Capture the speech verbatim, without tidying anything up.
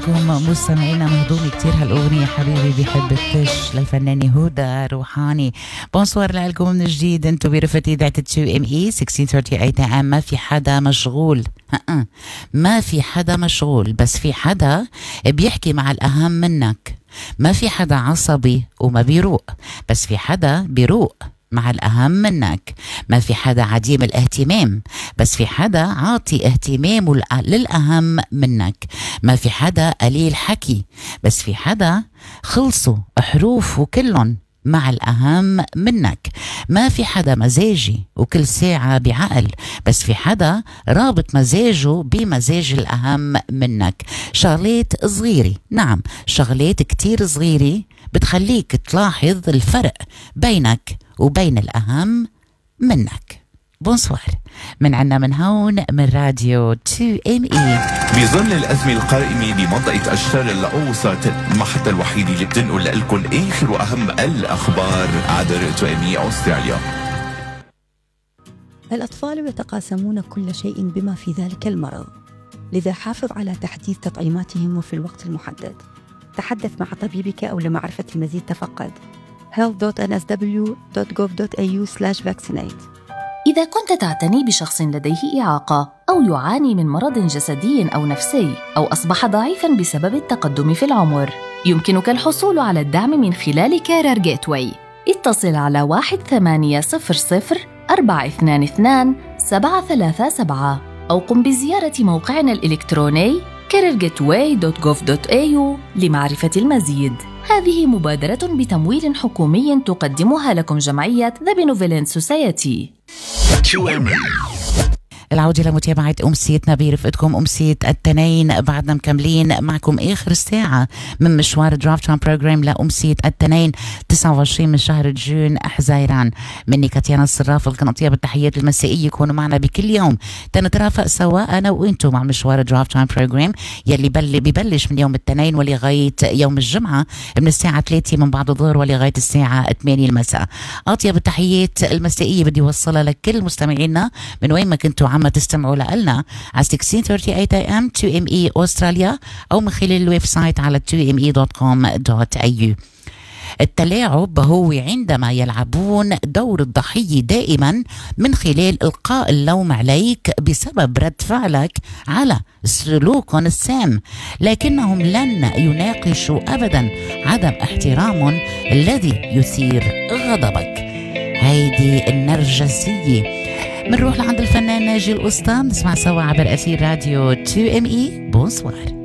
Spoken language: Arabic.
لكم مستمعينا مهضومي كتير هالأغنية حبيبي بيحبكش للفنانة هدى روحاني. بونسوار لكم من جديد، انتو برفقة إذاعة تو ام اي ستة عشر ثلاثين ثمانية ام. ما في حدا مشغول، ما في حدا مشغول، بس في حدا بيحكي مع الأهم منك. ما في حدا عصبي وما بيروق، بس في حدا بيروق مع الأهم منك. ما في حدا عديم الاهتمام، بس في حدا عاطي اهتمامه للأهم منك. ما في حدا قليل حكي، بس في حدا خلصوا حروف وكلهم مع الأهم منك. ما في حدا مزاجي وكل ساعة بعقل، بس في حدا رابط مزاجه بمزاج الأهم منك. شغلات صغيرة، نعم شغلات كتير صغيرة بتخليك تلاحظ الفرق بينك وبين الأهم منك. بونسوار من عنا من هون من راديو تو ام اي. بظل الأزمة القائمة بمنطقة الشرق الأوسط، المحطة الوحيدة اللي بتنقل لكم آخر وأهم الأخبار عبر تو ام اي أستراليا. الأطفال يتقاسمون كل شيء بما في ذلك المرض، لذا حافظ على تحديث تطعيماتهم وفي الوقت المحدد. تحدث مع طبيبك أو لمعرفة المزيد تفقد health dot n s w dot gov dot a u slash vaccinate. إذا كنت تعتني بشخص لديه إعاقة أو يعاني من مرض جسدي أو نفسي أو أصبح ضعيفاً بسبب التقدم في العمر، يمكنك الحصول على الدعم من خلال كارير جيتواي. اتصل على واحد ثمانية صفر صفر أربعة اثنان اثنان سبعة ثلاثة سبعة أو قم بزيارة موقعنا الإلكتروني كارير جيتواي دوت جوف دوت إيه يو لمعرفة المزيد. هذه مبادرة بتمويل حكومي تقدمها لكم جمعية The Benevolent Society. العودة لمتابعة أمسيتنا برفقتكم أمسية التنين. بعدنا مكملين معكم آخر الساعة من مشوار دراف تايم بروجرام لأمسية التنين تسعة وعشرين من شهر جون حزيران. مني كاتيانا الصراف، لكن أطيب التحيات المسائية يكونوا معنا بكل يوم تنترافق سوا أنا وإنتو مع مشوار دراف تايم بروجرام يلي بل ببلش من يوم التنين ولغاية يوم الجمعة من الساعة ثلاثة من بعد الظهر ولغاية الساعة ثمانية المساء. أطيب التحيات المسائية بدي وصلها لكل مستمعينا من وين ما كنتوا عم تستمعوا لنا على ستة عشر ثلاثين ثمانية ام تو ام اي أستراليا أو من خلال الويب سايت على تو ام اي دوت كوم دوت اي يو. التلاعب هو عندما يلعبون دور الضحية دائما من خلال إلقاء اللوم عليك بسبب رد فعلك على سلوكهم السام، لكنهم لن يناقشوا أبدا عدم احترام الذي يثير غضبك. هيدي النرجسية. منروح لعند الفنان ناجي القسطى، نسمع سوا عبر أثير راديو تو ام اي. بونسوار.